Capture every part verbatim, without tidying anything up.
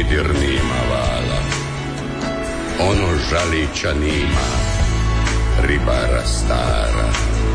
dirnima vala. Ono žalića nima, ribara stara.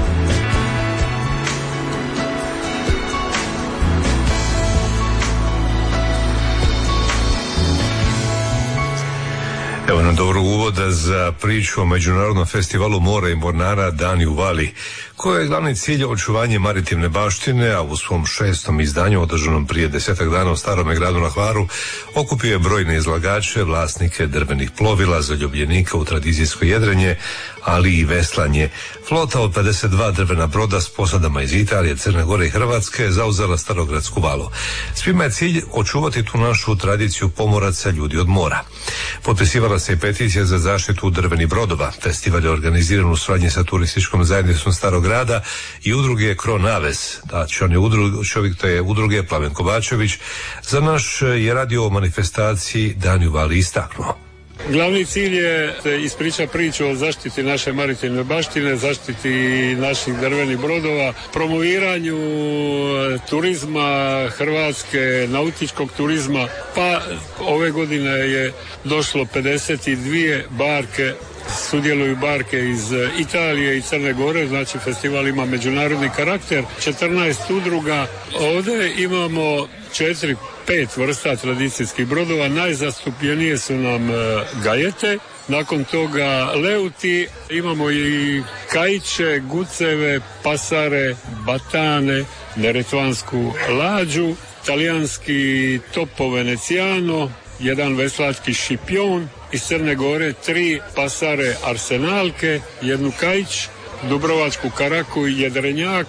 Evo nam dobrog uvoda za priču o Međunarodnom festivalu mora i mornara Dani u Vali, koje je glavni cilj očuvanje maritimne baštine, a u svom šestom izdanju održanom prije desetak dana u Starome gradu na Hvaru okupio je brojne izlagače, vlasnike drvenih plovila, zaljubljenika u tradicijsko jedrenje, ali i veslanje. Flota od pedeset dva drvena broda s posadama iz Italije, Crne Gore i Hrvatske zauzela Starogradsku valu. Svima je cilj očuvati tu našu tradiciju pomoraca, ljudi od mora. Potpisivala se i peticija za zaštitu drvenih brodova. Festival je organiziran u suradnji sa turističkom zajednicom Starog grada i udruge Kronaves. Da, čovjek to je udruge Plaven Kovačević. Za naš je radio o manifestaciji Dani u Vali istaknuo. Glavni cilj je ispriča priču o zaštiti naše maritimne baštine, zaštiti naših drvenih brodova, promoviranju turizma Hrvatske, nautičkog turizma, pa ove godine je došlo pedeset dvije barke, sudjeluju barke iz Italije i Crne Gore, znači festival ima međunarodni karakter, četrnaest udruga, ovdje imamo četiri, pet vrsta tradicijskih brodova, najzastupljenije su nam gajete, nakon toga leuti, imamo i kajče, guceve, pasare, batane, neretvansku lađu, talijanski topo venecijano, jedan veslački šipion, iz Crne Gore tri pasare arsenalke, jednu kajć, dubrovačku karaku i jedrenjak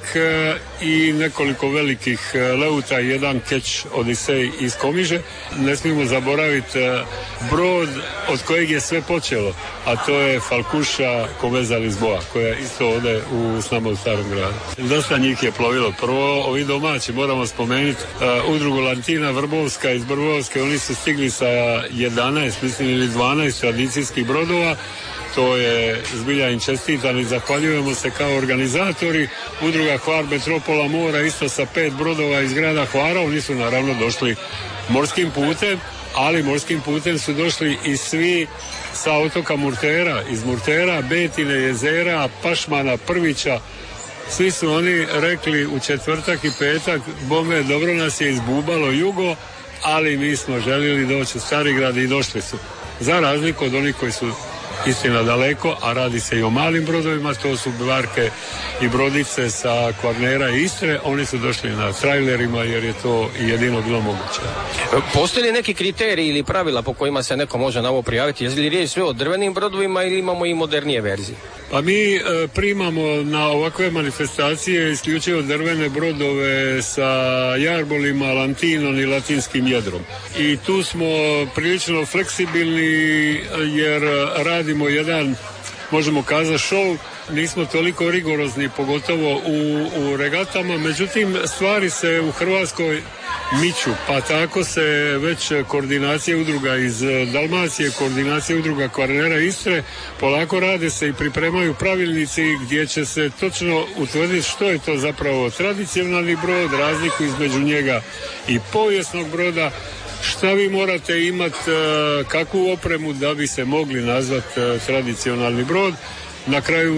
i nekoliko velikih leuta i jedan keć Odisej iz Komiže. Ne smijemo zaboraviti brod od kojeg je sve počelo, a to je Falkuša Koveza Lisboa, koja isto ode u, s nama u Starom gradu. Dosta njih je plovilo. Prvo, ovi domaći, moramo spomenuti uh, udrugu Lantina Vrbovska iz Vrbovske, oni su stigli sa jedanaest, mislim ili dvanaest tradicijskih brodova. To je zbilja im čestitan i zahvaljujemo se kao organizatori. Udruga Hvar Metropola mora isto sa pet brodova iz grada Hvara. Oni su naravno došli morskim putem, ali morskim putem su došli i svi sa otoka Murtera, iz Murtera, Betine, Jezera, Pašmana, Prvića. Svi su oni rekli u četvrtak i petak, bome, dobro nas je izbubalo jugo, ali mi smo željeli doći u Starigrad i došli su. Za razliku od onih koji su istina daleko, a radi se i o malim brodovima, to su barke i brodice sa Kvarnera i Istre, oni su došli na trailerima jer je to jedino bilo moguće. Postoji li neki kriteriji ili pravila po kojima se neko može na ovo prijaviti? Je li riječ sve o drvenim brodovima ili imamo i modernije verzije? Pa mi e, primamo na ovakve manifestacije isključivo drvene brodove sa jarbolima, lantinom i latinskim jedrom. I tu smo prilično fleksibilni jer radimo jedan, možemo kazati, show. Nismo toliko rigorozni, pogotovo u, u regatama, međutim stvari se u Hrvatskoj miču, pa tako se već koordinacije udruga iz Dalmacije, koordinacije udruga Kvarnera i Istre, polako rade se i pripremaju pravilnici gdje će se točno utvrditi što je to zapravo tradicionalni brod, razliku između njega i povijesnog broda, šta vi morate imati, kakvu opremu da bi se mogli nazvati tradicionalni brod. Na kraju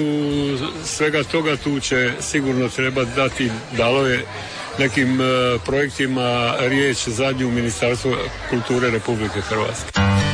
svega toga tu će sigurno trebati dati, dalo je nekim projektima riječ zadnju Ministarstvo kulture Republike Hrvatske.